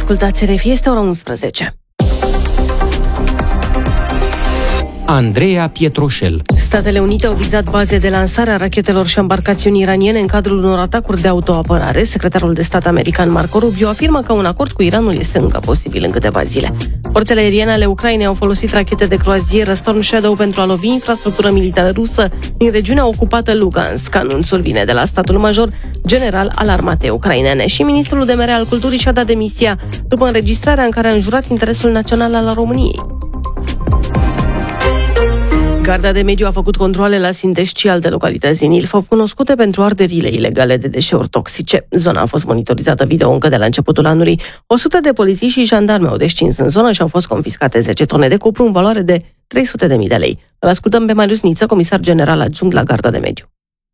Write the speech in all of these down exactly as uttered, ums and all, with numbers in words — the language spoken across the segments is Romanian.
Ascultați R F I, este ora unsprezece. Andreea Pietroșel. Statele Unite au vizat baze de lansare a rachetelor și embarcațiuni iraniene în cadrul unor atacuri de autoapărare. Secretarul de stat american Marco Rubio afirmă că un acord cu Iranul este încă posibil în câteva zile. Forțele aeriene ale Ucrainei au folosit rachete de croazieră Storm Shadow pentru a lovi infrastructura militară rusă din regiunea ocupată Lugansk. Anunțul vine de la statul major general al armatei ucrainene. Și ministrul de mere al culturii și-a dat demisia după înregistrarea în care a înjurat interesul național al României. Garda de mediu a făcut controale la Sintești și alte localități din Ilfov, cunoscute pentru arderile ilegale de deșeuri toxice. Zona a fost monitorizată video încă de la începutul anului. o sută de polițiști și jandarmi au descins în zonă și au fost confiscate zece tone de cupru în valoare de trei sute de mii de lei. Îl ascultăm pe Marius Niță, comisar general adjunct la Garda de mediu.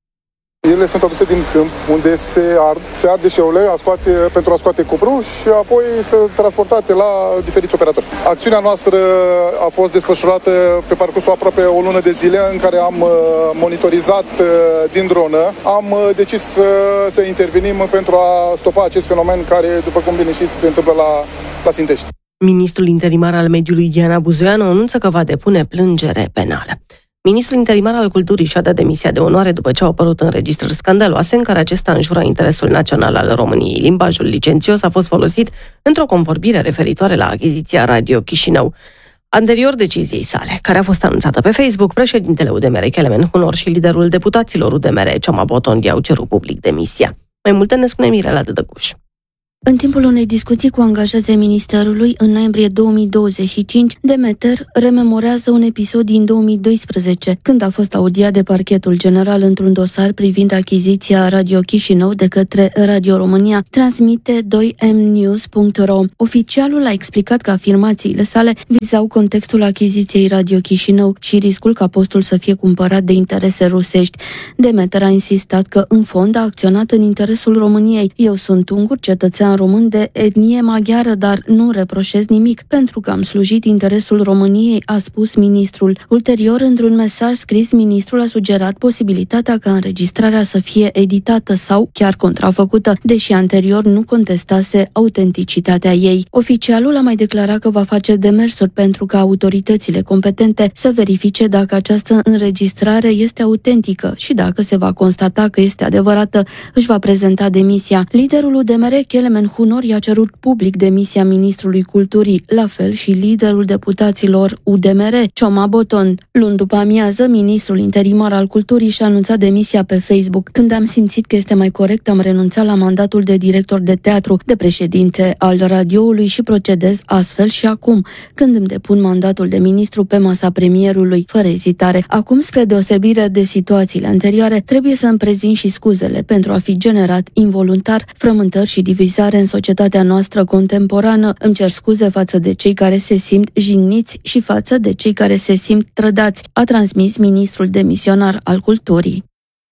Ele sunt aduse din câmp, unde se ard, se ard deșeurile a scoate, pentru a scoate cupru și apoi sunt transportate la diferiți operatori. Acțiunea noastră a fost desfășurată pe parcursul aproape o lună de zile, în care am monitorizat din dronă. Am decis să intervenim pentru a stopa acest fenomen care, după cum bine știți, se întâmplă la, la Sintești. Ministrul interimar al mediului Diana Buzoianu anunță că va depune plângere penală. Ministrul interimar al culturii și-a dat demisia de onoare după ce au apărut înregistrări scandaloase în care acesta înjura interesul național al României. Limbajul licențios a fost folosit într-o convorbire referitoare la achiziția Radio Chișinău. Anterior deciziei sale, care a fost anunțată pe Facebook, președintele U D M R Kelemen Hunor și liderul deputaților U D M R Cioma Botondi au cerut public demisia. Mai multe ne spune Mirela Dădăcuș. În timpul unei discuții cu angajații Ministerului, în noiembrie două mii douăzeci și cinci, Demeter rememorează un episod din două mii doisprezece, când a fost audiat de Parchetul General într-un dosar privind achiziția Radio Chișinău de către Radio România, transmite doi m news punct ro. Oficialul a explicat că afirmațiile sale vizau contextul achiziției Radio Chișinău și riscul ca postul să fie cumpărat de interese rusești. Demeter a insistat că, în fond, a acționat în interesul României. Eu sunt ungur, cetățean român de etnie maghiară, dar nu reproșez nimic, pentru că am slujit interesul României, a spus ministrul. Ulterior, într-un mesaj scris, ministrul a sugerat posibilitatea ca înregistrarea să fie editată sau chiar contrafăcută, deși anterior nu contestase autenticitatea ei. Oficialul a mai declarat că va face demersuri pentru ca autoritățile competente să verifice dacă această înregistrare este autentică și dacă se va constata că este adevărată, își va prezenta demisia. Liderul U D M R, Kelemen Hunor, i-a cerut public demisia ministrului culturii, la fel și liderul deputaților U D M R, Cioma Boton. Luni după amiază, ministrul interimar al culturii și-a anunțat demisia pe Facebook. Când am simțit că este mai corect, am renunțat la mandatul de director de teatru, de președinte al radioului și procedez astfel și acum, când îmi depun mandatul de ministru pe masa premierului, fără ezitare. Acum, spre deosebire de situațiile anterioare, trebuie să îmi prezint și scuzele pentru a fi generat involuntar frământări și divizare în societatea noastră contemporană. Îmi cer scuze față de cei care se simt jigniți și față de cei care se simt trădați, a transmis ministrul demisionar al culturii.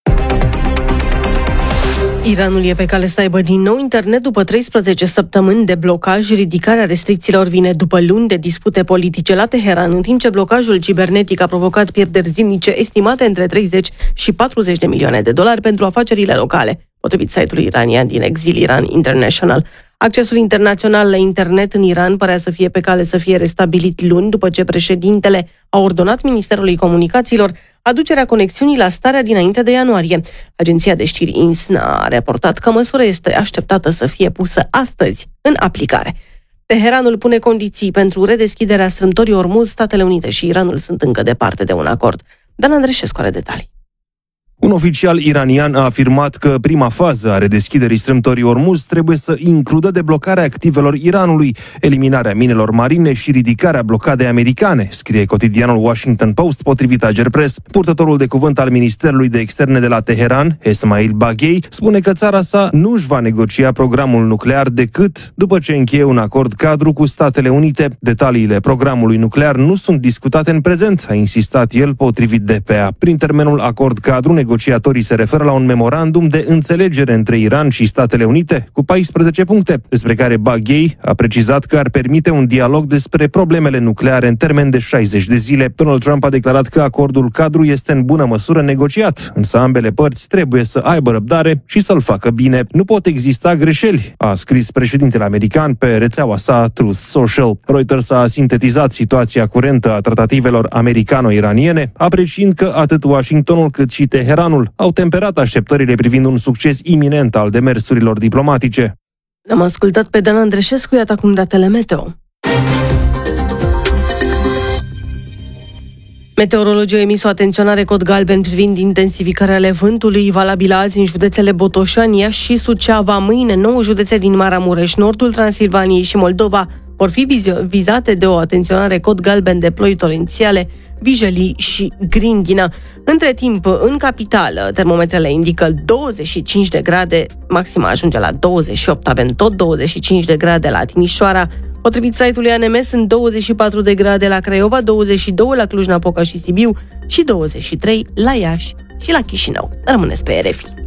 Iranul e pe cale să aibă din nou internet după treisprezece săptămâni de blocaj. Ridicarea restricțiilor vine după luni de dispute politice la Teheran, în timp ce blocajul cibernetic a provocat pierderi zilnice estimate între treizeci și patruzeci de milioane de dolari pentru afacerile locale, potrivit site-ului iranian din exil Iran International. Accesul internațional la internet în Iran părea să fie pe cale să fie restabilit luni, după ce președintele a ordonat Ministerului Comunicațiilor aducerea conexiunii la starea dinainte de ianuarie. Agenția de știri I N S N a raportat că măsura este așteptată să fie pusă astăzi în aplicare. Teheranul pune condiții pentru redeschiderea strâmtorii Ormuz. Statele Unite și Iranul sunt încă departe de un acord. Dan Andreșescu are detalii. Un oficial iranian a afirmat că prima fază a redeschiderii strâmtorii Ormuz trebuie să includă deblocarea activelor Iranului, eliminarea minelor marine și ridicarea blocadei americane, scrie cotidianul Washington Post, potrivit Ager Press. Purtătorul de cuvânt al Ministerului de Externe de la Teheran, Esmail Baghei, spune că țara sa nu își va negocia programul nuclear decât după ce încheie un acord cadru cu Statele Unite. Detaliile programului nuclear nu sunt discutate în prezent, a insistat el, potrivit D P A. Prin termenul acord cadru, Negociatorii se referă la un memorandum de înțelegere între Iran și Statele Unite, cu paisprezece puncte, despre care Baghei a precizat că ar permite un dialog despre problemele nucleare în termen de șaizeci de zile. Donald Trump a declarat că acordul cadru este în bună măsură negociat, însă ambele părți trebuie să aibă răbdare și să-l facă bine. Nu pot exista greșeli, a scris președintele american pe rețeaua sa Truth Social. Reuters a sintetizat situația curentă a tratativelor americano-iraniene, apreciind că atât Washingtonul cât și Teheranul au temperat așteptările privind un succes iminent al demersurilor diplomatice. L-am ascultat pe Dan Andreșescu, iată acum datele meteo. Meteorologii au emis o atenționare cod galben privind intensificarea ale vântului, valabilă azi în județele Botoșani, Iași și Suceava. Mâine, nouă județe din Maramureș, nordul Transilvaniei și Moldova vor fi vizate de o atenționare cod galben de ploi torențiale, vijelii și grindină. Între timp, în capitală, termometrele indică douăzeci și cinci de grade, maxima ajunge la douăzeci și opt, avem tot douăzeci și cinci de grade la Timișoara. Potrivit site-ului A N M, sunt douăzeci și patru de grade la Craiova, douăzeci și doi la Cluj-Napoca și Sibiu și douăzeci și trei la Iași și la Chișinău. Rămâneți pe R F I.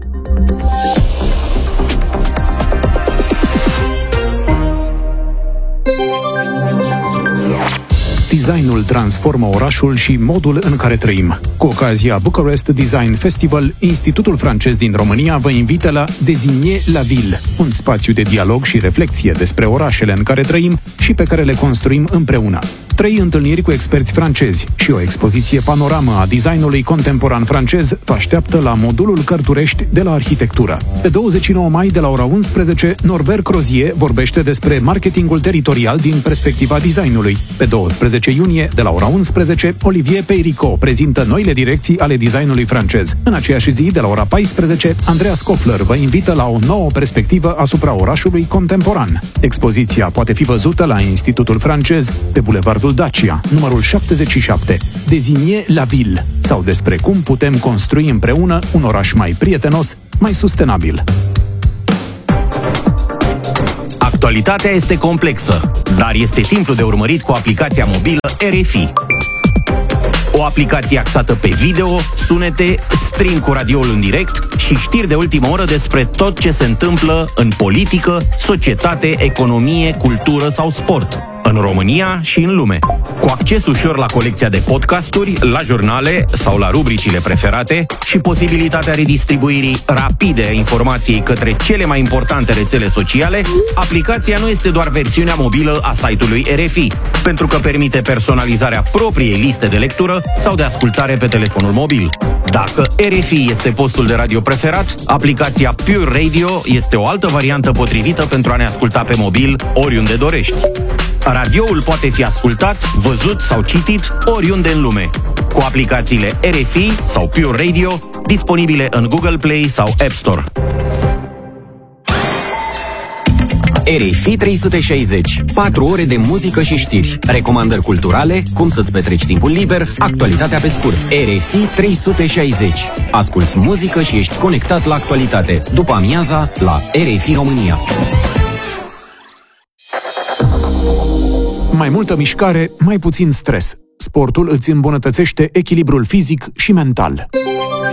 Designul transformă orașul și modul în care trăim. Cu ocazia Bucharest Design Festival, Institutul francez din România vă invită la Designer la Ville, un spațiu de dialog și reflexie despre orașele în care trăim și pe care le construim împreună. Trei întâlniri cu experți francezi și o expoziție panoramă a designului contemporan francez vă așteaptă la modulul Cărturești de la Arhitectură. Pe douăzeci și nouă mai, de la ora unsprezece, Norbert Crozier vorbește despre marketingul teritorial din perspectiva designului. Pe douăsprezece iunie, de la ora unsprezece, Olivier Peirico prezintă noile direcții ale designului francez. În aceeași zi, de la ora paisprezece, Andreas Kofler vă invită la o nouă perspectivă asupra orașului contemporan. Expoziția poate fi văzută la Institutul francez, pe Bulevardul Dacia, numărul șaptezeci și șapte, Designer la Ville, sau despre cum putem construi împreună un oraș mai prietenos, mai sustenabil. Actualitatea este complexă, dar este simplu de urmărit cu aplicația mobilă R F I. O aplicație axată pe video, sunete, stream cu radioul în direct și știri de ultimă oră despre tot ce se întâmplă în politică, societate, economie, cultură sau sport, în România și în lume. Cu acces ușor la colecția de podcasturi, la jurnale sau la rubricile preferate și posibilitatea redistribuirii rapide a informației către cele mai importante rețele sociale, aplicația nu este doar versiunea mobilă a site-ului R F I, pentru că permite personalizarea propriei liste de lectură sau de ascultare pe telefonul mobil. Dacă R F I este postul de radio preferat, aplicația Pure Radio este o altă variantă potrivită pentru a ne asculta pe mobil oriunde dorești. Radioul poate fi ascultat, văzut sau citit oriunde în lume, cu aplicațiile R F I sau Pure Radio, disponibile în Google Play sau App Store. R F I trei sute șaizeci. patru ore de muzică și știri, recomandări culturale, cum să-ți petreci timpul liber, actualitatea pe scurt. R F I trei sute șaizeci. Asculți muzică și ești conectat la actualitate. După amiaza, la R F I România. Mai multă mișcare, mai puțin stres. Sportul îți îmbunătățește echilibrul fizic și mental.